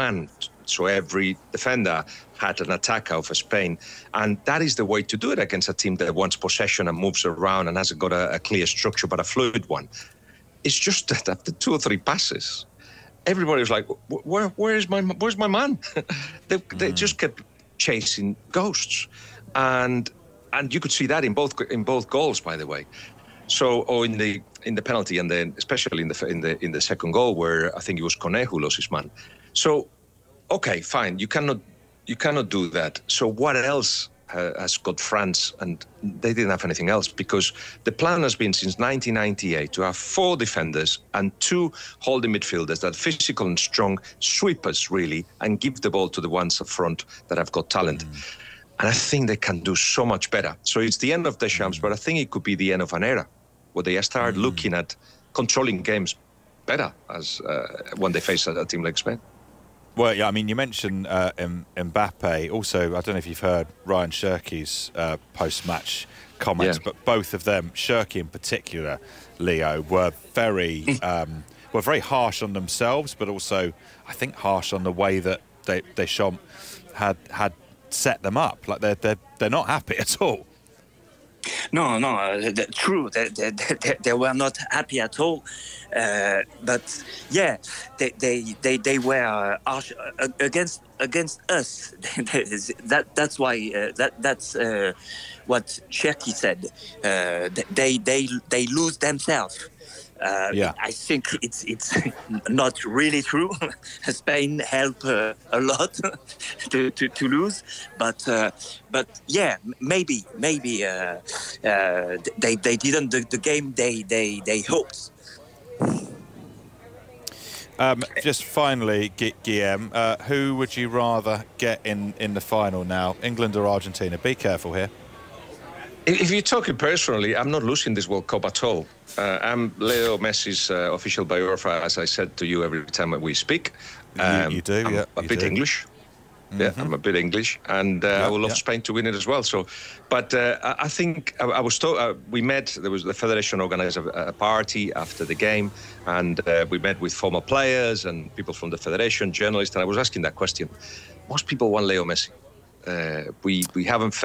man. So every defender had an attacker of Spain. And that is the way to do it against a team that wants possession and moves around and hasn't got a clear structure, but a fluid one. It's just that after 2 or 3 passes, everybody was like, where's my man? they just kept chasing ghosts. And you could see that in both goals, by the way. So, or in the penalty, and then especially in the second goal, where I think it was Kone who lost his man. So, okay, fine, you cannot do that. So what else has got France? And they didn't have anything else, because the plan has been since 1998 to have 4 defenders and 2 holding midfielders that are physical and strong, sweepers really, and give the ball to the ones up front that have got talent. And I think they can do so much better. So it's the end of Deschamps, but I think it could be the end of an era, where they start looking at controlling games better as when they face a team like Spain. Well, yeah, I mean, you mentioned Mbappe. Also, I don't know if you've heard Ryan Cherki's post-match comments, but both of them, Cherki in particular, Leo, were very harsh on themselves, but also, I think, harsh on the way that Deschamps had set them up. Like they're not happy at all. No, true. They were not happy at all. But yeah, they were harsh against us. That's why that's what Cherki said. They lose themselves. I think it's not really true. Spain helped a lot to lose, but yeah, maybe they didn't the game they hoped. Just finally, Guillem, who would you rather get in the final now, England or Argentina? Be careful here. If you're talking personally, I'm not losing this World Cup at all. I'm Leo Messi's official biographer, as I said to you every time we speak. You do, I'm a bit English. Yeah, I'm a bit English, and I would love Spain to win it as well. So, but I think I was told we met. There was the federation organised a party after the game, and we met with former players and people from the federation, journalists, and I was asking that question. Most people want Leo Messi. We haven't